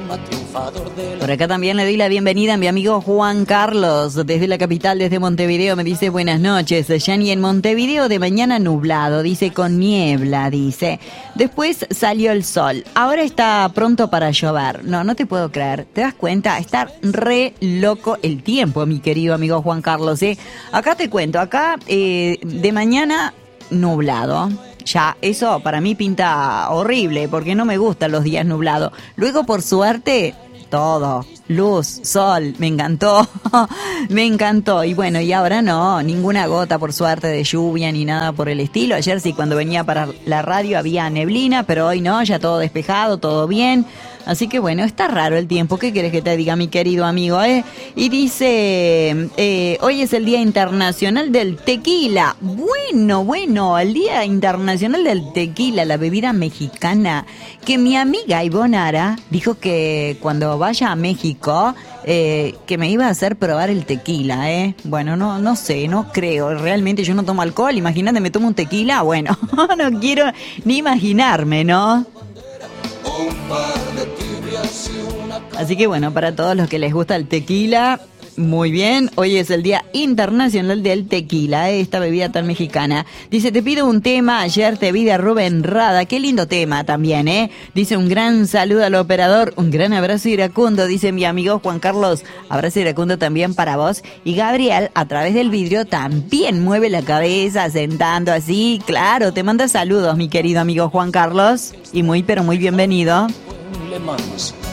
Por acá también le doy la bienvenida a mi amigo Juan Carlos, desde la capital, desde Montevideo. Me dice buenas noches, Yani. En Montevideo de mañana nublado, dice con niebla, dice. Después salió el sol. Ahora está pronto para llover. No te puedo creer. ¿Te das cuenta? Está re loco el tiempo, mi querido amigo Juan Carlos, ¿eh? Acá te cuento, acá de mañana nublado. Ya, eso para mí pinta horrible, porque no me gustan los días nublados. Luego, por suerte, todo, luz, sol, me encantó, me encantó. Y bueno, y ahora no, ninguna gota, por suerte, de lluvia ni nada por el estilo. Ayer sí, cuando venía para la radio había neblina, pero hoy no, ya todo despejado, todo bien. Así que bueno, está raro el tiempo. ¿Qué querés que te diga, mi querido amigo, Y dice, hoy es el Día Internacional del Tequila. Bueno, el Día Internacional del Tequila, la bebida mexicana. Que mi amiga Ivonara dijo que cuando vaya a México, que me iba a hacer probar el tequila, Bueno, no sé, no creo. Realmente yo no tomo alcohol. Imagínate, me tomo un tequila. Bueno, no quiero ni imaginarme, ¿no? Así que bueno, para todos los que les gusta el tequila, muy bien. Hoy es el Día Internacional del Tequila, esta bebida tan mexicana. Dice, te pido un tema, ayer te vi de Rubén Rada. Qué lindo tema también, Dice, un gran saludo al operador, un gran abrazo iracundo, dice mi amigo Juan Carlos. Abrazo iracundo también para vos. Y Gabriel, a través del vidrio, también mueve la cabeza, sentando así. Claro, te manda saludos, mi querido amigo Juan Carlos. Y muy, pero muy bienvenido. Le Mans.